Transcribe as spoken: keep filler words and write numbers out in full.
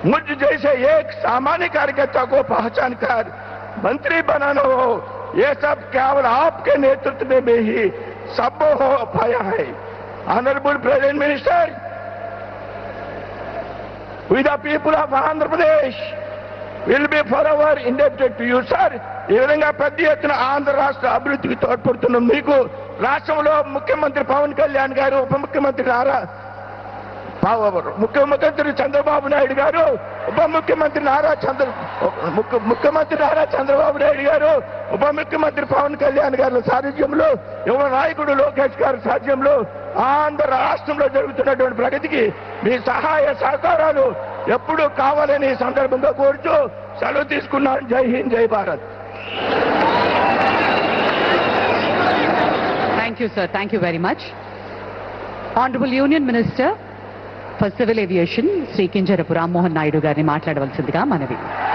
मुझ जैसे एक सामान्य कार्यकर्ता को पहचान कर मंत्री बनाना हो, ये सब केवल आपके नेतृत्व में ही संभव हो पाया है। Honourable president minister, we the people of Andhra Pradesh will be forever indebted to you, sir. ఈ విధంగా పెద్ద ఎత్తున ఆంధ్ర రాష్ట్ర అభివృద్ధికి తోడ్పడుతున్న మీకు రాష్ట్రంలో ముఖ్యమంత్రి పవన్ కళ్యాణ్ గారు, ఉప ముఖ్యమంత్రి నారా ముఖ్యమంత్రి చంద్రబాబు నాయుడు గారు, ఉప ముఖ్యమంత్రి నారా చంద్ర ముఖ్యమంత్రి నారా చంద్రబాబు నాయుడు గారు, ఉప ముఖ్యమంత్రి పవన్ కళ్యాణ్ గారి సారథ్యంలో, యువ నాయకుడు లోకేష్ గారి సారథ్యంలో ఆంధ్ర రాష్ట్రంలో జరుగుతున్నటువంటి ప్రగతికి మీ సహాయ సహకారాలు ఎప్పుడూ కావాలని సందర్భంగా కోరుతూ సెలవు తీసుకున్నాను. జై హింద్, జై Bharat. Thank you sir, thank you very much. Honourable union minister for civil aviation Shri Kinjarapu Rammohan Naidu గారిని మాట్లాడవలసిందిగా మనవి.